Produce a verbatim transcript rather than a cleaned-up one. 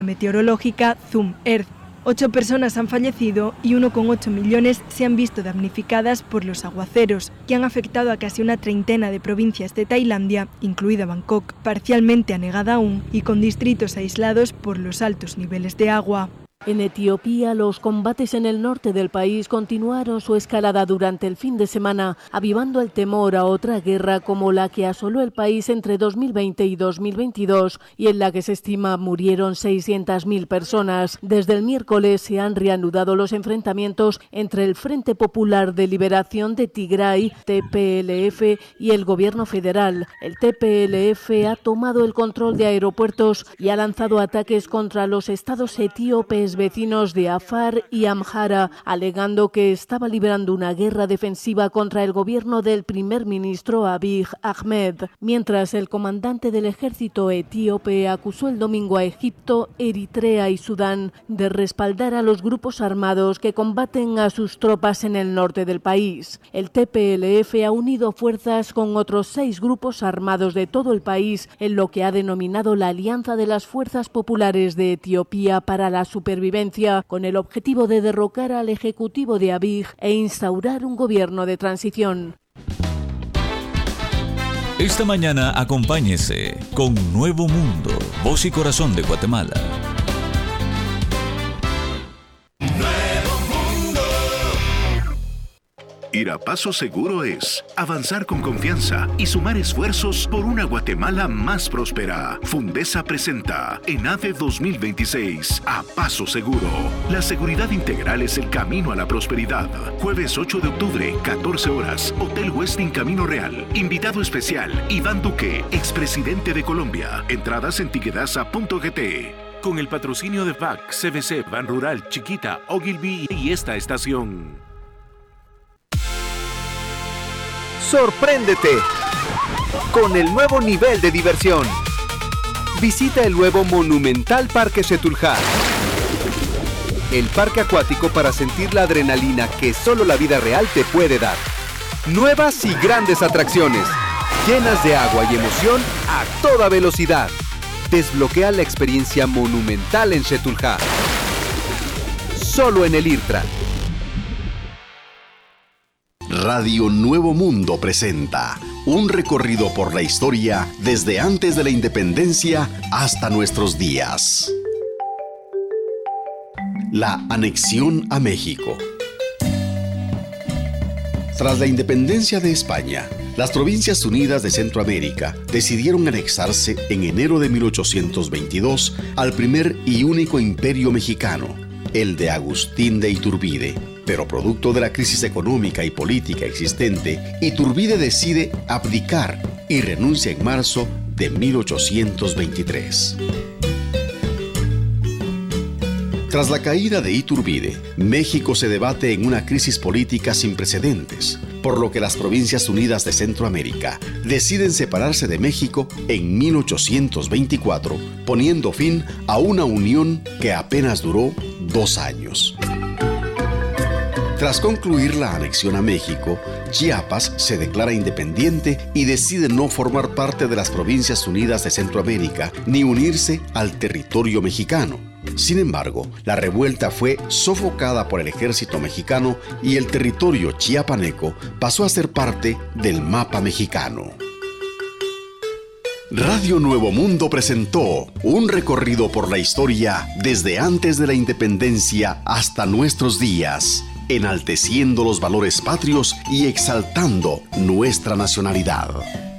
meteorológica Zoom Earth. Ocho personas han fallecido y uno coma ocho millones se han visto damnificadas por los aguaceros, que han afectado a casi una treintena de provincias de Tailandia, incluida Bangkok, parcialmente anegada aún y con distritos aislados por los altos niveles de agua. En Etiopía, los combates en el norte del país continuaron su escalada durante el fin de semana, avivando el temor a otra guerra como la que asoló el país entre dos mil veinte y dos mil veintidós y en la que se estima murieron seiscientas mil personas. Desde el miércoles se han reanudado los enfrentamientos entre el Frente Popular de Liberación de Tigray, T P L F, y el gobierno federal. El T P L F ha tomado el control de aeropuertos y ha lanzado ataques contra los estados etíopes vecinos de Afar y Amhara, alegando que estaba librando una guerra defensiva contra el gobierno del primer ministro Abiy Ahmed, mientras el comandante del ejército etíope acusó el domingo a Egipto, Eritrea y Sudán de respaldar a los grupos armados que combaten a sus tropas en el norte del país. El T P L F ha unido fuerzas con otros seis grupos armados de todo el país en lo que ha denominado la Alianza de las Fuerzas Populares de Etiopía para la Supervivencia, con el objetivo de derrocar al ejecutivo de Abiy e instaurar un gobierno de transición. Esta mañana acompáñese con Nuevo Mundo, voz y corazón de Guatemala. Ir a paso seguro es avanzar con confianza y sumar esfuerzos por una Guatemala más próspera. Fundesa presenta ENADE dos mil veintiséis a paso seguro. La seguridad integral es el camino a la prosperidad. Jueves ocho de octubre, catorce horas, Hotel Westin Camino Real. Invitado especial, Iván Duque, expresidente de Colombia. Entradas en tiquetasa punto gt. Con el patrocinio de V A C, C B C, Ban Rural, Chiquita, Ogilvy y esta estación. ¡Sorpréndete! Con el nuevo nivel de diversión. Visita el nuevo Monumental Parque Xetulhá. El parque acuático para sentir la adrenalina que solo la vida real te puede dar. Nuevas y grandes atracciones, llenas de agua y emoción a toda velocidad. Desbloquea la experiencia monumental en Xetulhá. Solo en el IRTRA. Radio Nuevo Mundo presenta un recorrido por la historia desde antes de la independencia hasta nuestros días. La anexión a México. Tras la independencia de España, las Provincias Unidas de Centroamérica decidieron anexarse en enero de mil ochocientos veintidós al primer y único imperio mexicano, el de Agustín de Iturbide. Pero producto de la crisis económica y política existente, Iturbide decide abdicar y renuncia en marzo de mil ochocientos veintitrés. Tras la caída de Iturbide, México se debate en una crisis política sin precedentes, por lo que las Provincias Unidas de Centroamérica deciden separarse de México en mil ochocientos veinticuatro, poniendo fin a una unión que apenas duró dos años. Tras concluir la anexión a México, Chiapas se declara independiente y decide no formar parte de las Provincias Unidas de Centroamérica ni unirse al territorio mexicano. Sin embargo, la revuelta fue sofocada por el ejército mexicano y el territorio chiapaneco pasó a ser parte del mapa mexicano. Radio Nuevo Mundo presentó un recorrido por la historia desde antes de la independencia hasta nuestros días, enalteciendo los valores patrios y exaltando nuestra nacionalidad.